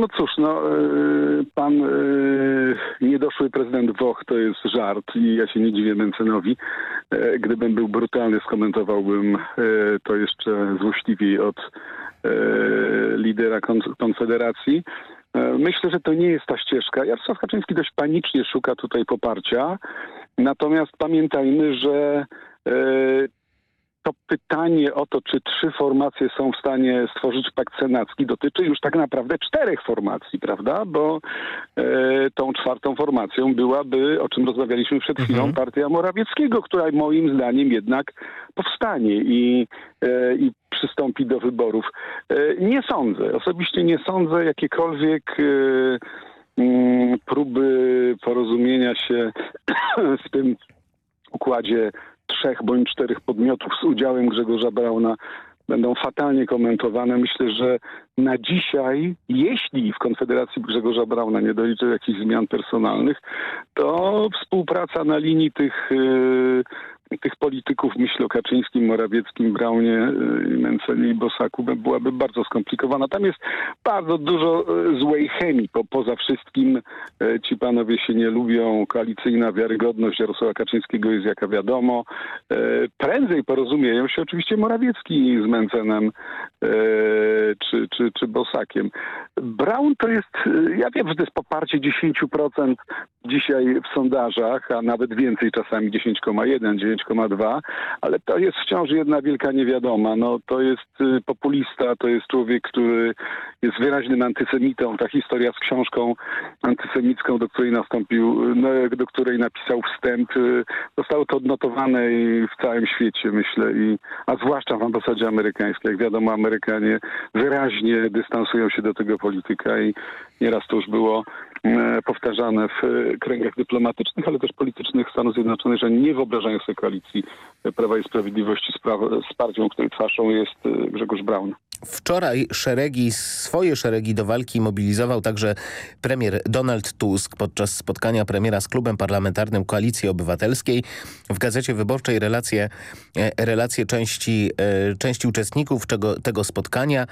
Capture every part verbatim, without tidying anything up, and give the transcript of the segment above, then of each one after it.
No cóż, no yy, pan yy, niedoszły prezydent Włoch to jest żart i ja się nie dziwię Mencenowi. Yy, gdybym był brutalny, skomentowałbym yy, to jeszcze złośliwiej od yy, lidera kon- Konfederacji. Yy, myślę, że to nie jest ta ścieżka. Jarosław Kaczyński dość panicznie szuka tutaj poparcia. Natomiast pamiętajmy, że yy, to pytanie o to, czy trzy formacje są w stanie stworzyć pakt senacki, dotyczy już tak naprawdę czterech formacji, prawda? Bo e, tą czwartą formacją byłaby, o czym rozmawialiśmy przed chwilą, Mhm. partia Morawieckiego, która moim zdaniem jednak powstanie i, e, i przystąpi do wyborów. E, nie sądzę, osobiście nie sądzę jakiekolwiek e, m, próby porozumienia się w tym układzie trzech bądź czterech podmiotów z udziałem Grzegorza Brauna będą fatalnie komentowane. Myślę, że na dzisiaj, jeśli w Konfederacji Grzegorza Brauna nie dojdzie do jakichś zmian personalnych, to współpraca na linii tych, yy, tych polityków, myślę o Kaczyńskim, Morawieckim, Braunie, yy, Mencenie i Bosaku, byłaby bardzo skomplikowana. Tam jest bardzo dużo yy, złej chemii. Po, poza wszystkim yy, ci panowie się nie lubią. Koalicyjna wiarygodność Jarosława Kaczyńskiego jest jaka wiadomo. Yy, prędzej porozumieją się oczywiście Morawiecki z Mencenem yy, czy, czy, czy Bosakiem. Braun to jest, yy, ja wiem, że to jest poparcie dziesięć procent dzisiaj w sondażach, a nawet więcej czasami dziesięć przecinek jeden, dziewięć przecinek dwa, ale to jest wciąż jedna wielka niewiadoma. No, to jest y, populista, to jest człowiek, który jest wyraźnym antysemitą. Ta historia z książką antysemicką, do której nastąpił, no, do której napisał wstęp, y, zostało to odnotowane i w całym świecie, myślę, i, a zwłaszcza w ambasadzie amerykańskiej. Jak wiadomo, Amerykanie wyraźnie dystansują się do tego polityka i nieraz to już było e, powtarzane w e, kręgach dyplomatycznych, ale też politycznych Stanów Zjednoczonych, że nie wyobrażają sobie koalicji Prawa i Sprawiedliwości z, pra- z partią, której twarzą jest e, Grzegorz Braun. Wczoraj szeregi, swoje szeregi do walki mobilizował także premier Donald Tusk podczas spotkania premiera z klubem parlamentarnym Koalicji Obywatelskiej. W Gazecie Wyborczej relacje, relacje części, części uczestników tego, tego spotkania.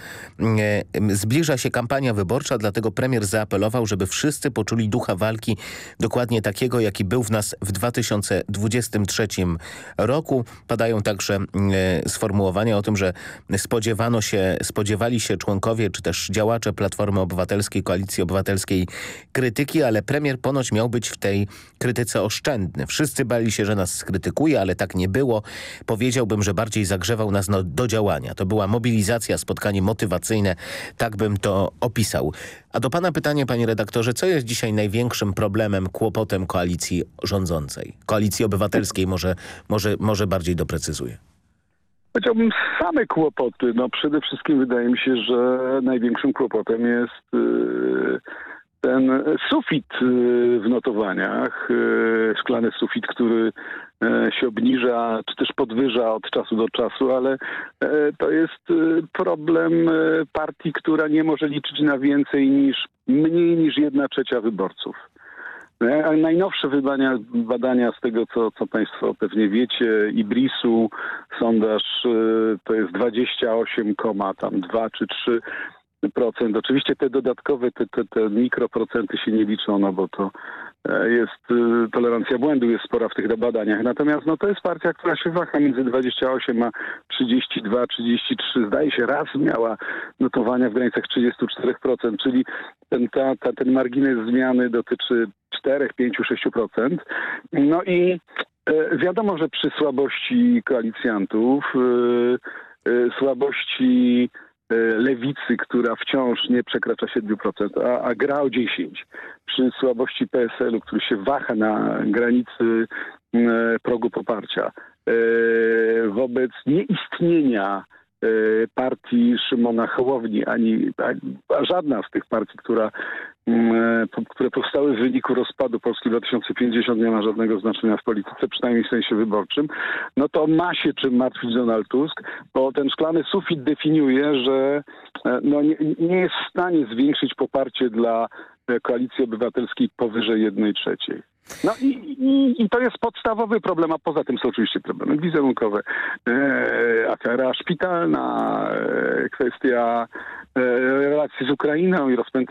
Zbliża się kampania wyborcza, dlatego premier zaapelował, żeby wszyscy poczuli ducha walki dokładnie takiego, jaki był w nas w dwa tysiące dwudziestym trzecim roku. Padają także sformułowania o tym, że spodziewano się spodziewali się członkowie czy też działacze Platformy Obywatelskiej, Koalicji Obywatelskiej krytyki, ale premier ponoć miał być w tej krytyce oszczędny. Wszyscy bali się, że nas skrytykuje, ale tak nie było. Powiedziałbym, że bardziej zagrzewał nas no, do działania. To była mobilizacja, spotkanie motywacyjne. Tak bym to opisał. A do pana pytanie, panie redaktorze, co jest dzisiaj największym problemem, kłopotem koalicji rządzącej? Koalicji Obywatelskiej może, może, może bardziej doprecyzuję. Powiedziałbym same kłopoty. No przede wszystkim wydaje mi się, że największym kłopotem jest yy, ten sufit yy, w notowaniach. Yy, szklany sufit, który yy, się obniża, czy też podwyża od czasu do czasu, ale yy, to jest yy, problem yy, partii, która nie może liczyć na więcej niż, mniej niż jedna trzecia wyborców. Najnowsze badania, badania z tego, co, co państwo pewnie wiecie, Ibrisu, sondaż to jest dwadzieścia osiem, tam dwa czy trzy procent. Oczywiście te dodatkowe, te, te, te mikroprocenty się nie liczą, no bo to jest, tolerancja błędu jest spora w tych badaniach. Natomiast no, to jest partia, która się waha między dwadzieścia osiem a trzydzieści dwa, trzydzieści trzy. Zdaje się, raz miała notowania w granicach trzydzieści cztery procent, czyli ten, ta, ta, ten margines zmiany dotyczy cztery, pięć, sześć procent. No i e, wiadomo, że przy słabości koalicjantów, e, e, słabości e, lewicy, która wciąż nie przekracza siedem procent, a, a gra o dziesięć procent, przy słabości P S L u, który się waha na granicy e, progu poparcia, e, wobec nieistnienia partii Szymona Hołowni, ani, ani żadna z tych partii, która, które powstały w wyniku rozpadu Polski dwa tysiące pięćdziesiąt, nie ma żadnego znaczenia w polityce, przynajmniej w sensie wyborczym, no to ma się czym martwić Donald Tusk, bo ten szklany sufit definiuje, że no nie, nie jest w stanie zwiększyć poparcie dla Koalicji Obywatelskiej powyżej jednej trzeciej. No i, i, i to jest podstawowy problem, a poza tym są oczywiście problemy wizerunkowe, e, afera szpitalna, e, kwestia e, relacji z Ukrainą i rozpęd